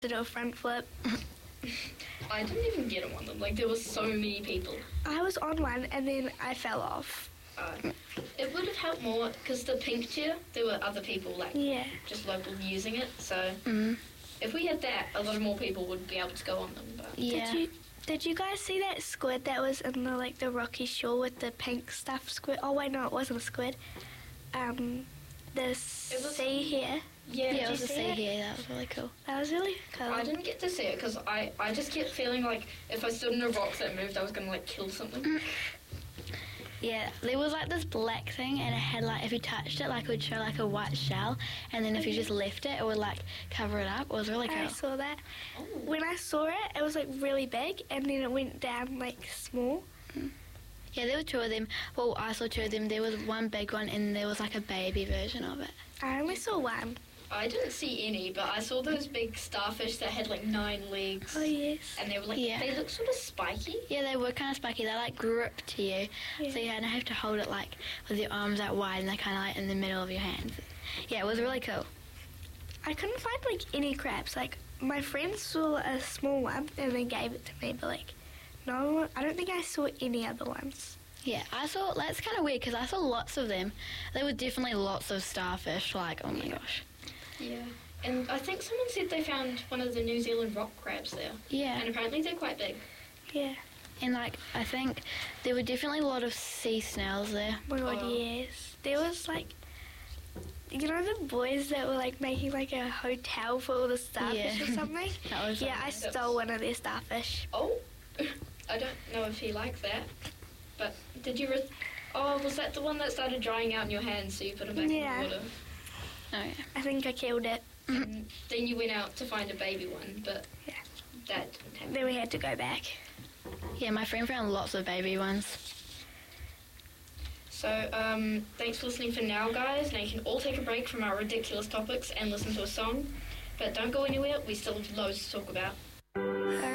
to do a front flip. I didn't even get on one of them. Like, there were so many people. I was on one and then I fell off. It would have helped more because the pink chair, there were other people, like, just local using it. So if we had that, a lot more people would be able to go on them. But Yeah. Did you guys see that squid that was in the rocky shore with the pink stuffed squid? Oh wait, no, it wasn't a squid. The sea here. Yeah, It was a sea here. That was really cool. That was really cool. I didn't get to see it because I just kept feeling like if I stood in a rock that moved, I was going to, like, kill something. Yeah, there was like this black thing, and it had like, if you touched it, like it would show like a white shell, and then if you just left it, it would like cover it up. It was really cool. I saw that. Oh. When I saw it, it was like really big, and then it went down like small. Yeah, there were two of them. Well, I saw two of them. There was one big one, and there was like a baby version of it. I only saw one. I didn't see any, but I saw those big starfish that had like 9 legs. Oh yes. And they were like, Yeah. they looked sort of spiky. Yeah, they were kind of spiky. They like grip to you, so you kind of have to hold it like with your arms out wide, and they're kind of like in the middle of your hands. Yeah, it was really cool. I couldn't find like any crabs. Like my friend saw a small one and then gave it to me, but like no, I don't think I saw any other ones. Yeah, I saw. That's kind of weird because I saw lots of them. There were definitely lots of starfish. Like, oh my gosh. Yeah. And I think someone said they found one of the New Zealand rock crabs there. Yeah. And apparently they're quite big. Yeah. And like, I think there were definitely a lot of sea snails there. Oh my god, yes. There was like, you know the boys that were like making like a hotel for all the starfish Yeah. or something? That was Yeah, I stole one of their starfish. Oh, I don't know if he liked that. But did you... was that the one that started drying out in your hands so you put it back Yeah. in the water? Oh yeah. I think I killed it. And then you went out to find a baby one, but Yeah. that didn't happen. Then we had to go back. Yeah, my friend found lots of baby ones. So, thanks for listening for now, guys. Now you can all take a break from our ridiculous topics and listen to a song. But don't go anywhere, we still have loads to talk about.